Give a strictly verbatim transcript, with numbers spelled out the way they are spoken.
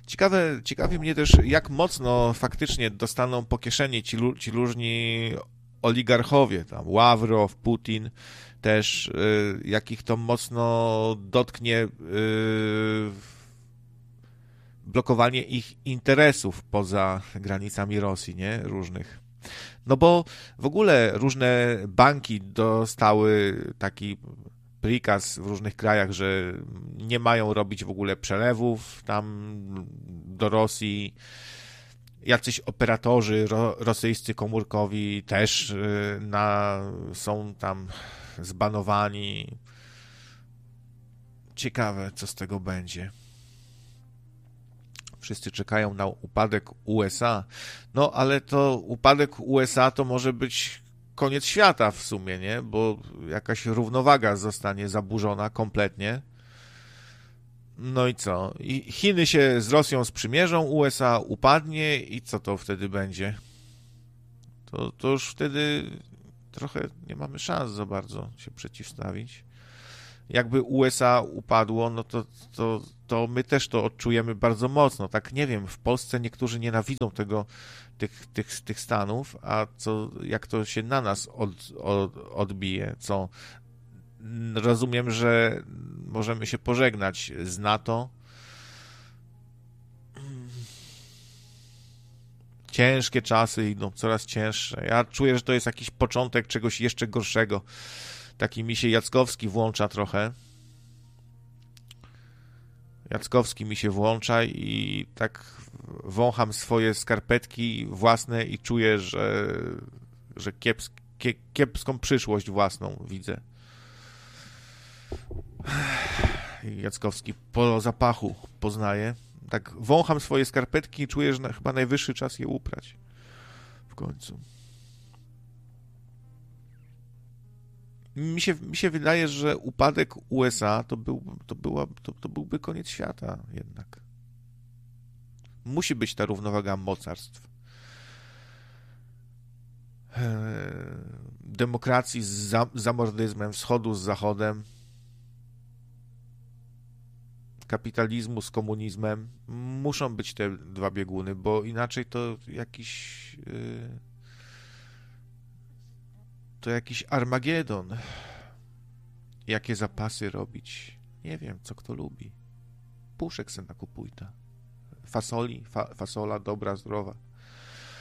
Ciekawe, ciekawi mnie też, jak mocno faktycznie dostaną po kieszeni ci, ci różni oligarchowie, tam Ławrow, Putin, też y, jak ich to mocno dotknie y, blokowanie ich interesów poza granicami Rosji, nie? Różnych. No bo w ogóle różne banki dostały taki prikaz w różnych krajach, że nie mają robić w ogóle przelewów tam do Rosji. Jacyś operatorzy ro, rosyjscy komórkowi też y, na, są tam zbanowani. Ciekawe, co z tego będzie. Wszyscy czekają na upadek U S A. No, ale to upadek U S A to może być koniec świata w sumie, nie? Bo jakaś równowaga zostanie zaburzona kompletnie. No i co? I Chiny się z Rosją sprzymierzą, U S A upadnie i co to wtedy będzie? To, to już wtedy trochę nie mamy szans za bardzo się przeciwstawić. Jakby U S A upadło, no to, to, to my też to odczujemy bardzo mocno. Tak nie wiem, w Polsce niektórzy nienawidzą tego, tych, tych, tych Stanów, a co, jak to się na nas od, od, odbije, co rozumiem, że możemy się pożegnać z NATO. Ciężkie czasy idą, coraz cięższe. Ja czuję, że to jest jakiś początek czegoś jeszcze gorszego. Taki mi się Jackowski włącza trochę. Jackowski mi się włącza i tak wącham swoje skarpetki własne i czuję, że, że kieps, kie, kiepską przyszłość własną widzę. Jackowski po zapachu poznaje. Tak wącham swoje skarpetki i czuję, że na, chyba najwyższy czas je uprać. W końcu. Mi się, mi się wydaje, że upadek U S A to, był, to, była, to, to byłby koniec świata jednak. Musi być ta równowaga mocarstw. Demokracji z za, zamordyzmem, wschodu z zachodem, kapitalizmu z komunizmem. Muszą być te dwa bieguny, bo inaczej to jakiś to jakiś Armagedon. Jakie zapasy robić? Nie wiem, co kto lubi. Puszek se nakupuj ta. Fasoli, fa, fasola dobra, zdrowa.